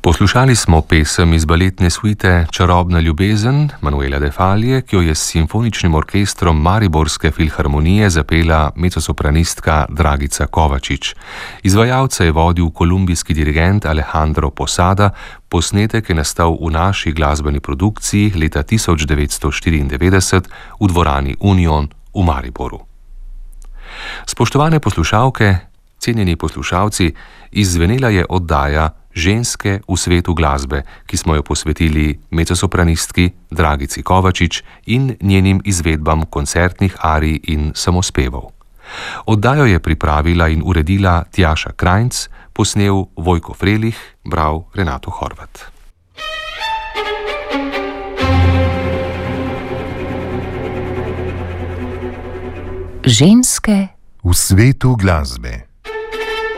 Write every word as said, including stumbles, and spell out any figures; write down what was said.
Poslušali smo pesem iz baletne suite Čarobna ljubezen Manuela de Falla, ki jo je s simfoničnim orkestrom Mariborske filharmonije zapela mezzosopranistka Dragica Kovačič. Izvajalca je vodil kolumbijski dirigent Alejandro Posada, posnetek je nastal v naši glasbeni produkciji leta tisoč devetsto štiriindevetdeset v dvorani Union v Mariboru. Spoštovane poslušalke, cenjeni poslušalci, izzvenela je oddaja Ženske v svetu glasbe, ki smo jo posvetili mezzosopranistki Dragici Kovačič in njenim izvedbam koncertnih arij in samospevov. Oddajo je pripravila in uredila Tjaša Krajnc, posnel Vojko Frelih, bral Renato Horvat. Ženske v svetu glasbe.